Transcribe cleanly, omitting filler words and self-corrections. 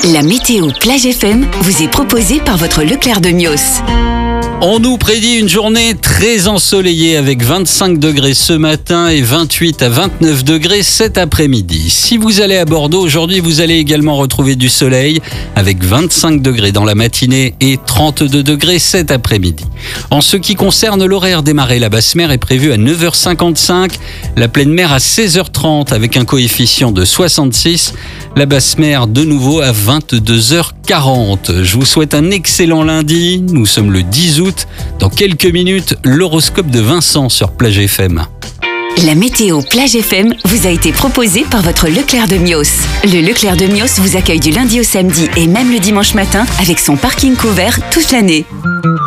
La météo Plage FM vous est proposée par votre Leclerc de Mios. On nous prédit une journée très ensoleillée avec 25 degrés ce matin et 28 à 29 degrés cet après-midi. Si vous allez à Bordeaux aujourd'hui, vous allez également retrouver du soleil avec 25 degrés dans la matinée et 32 degrés cet après-midi. En ce qui concerne l'horaire des marées, la basse mer est prévue à 9h55, la pleine mer à 16h30 avec un coefficient de 66, la basse mer de nouveau à 22h40. Je vous souhaite un excellent lundi, nous sommes le 10 août. Dans quelques minutes, l'horoscope de Vincent sur Plage FM. La météo Plage FM vous a été proposée par votre Leclerc de Mios. Le Leclerc de Mios vous accueille du lundi au samedi et même le dimanche matin avec son parking couvert toute l'année.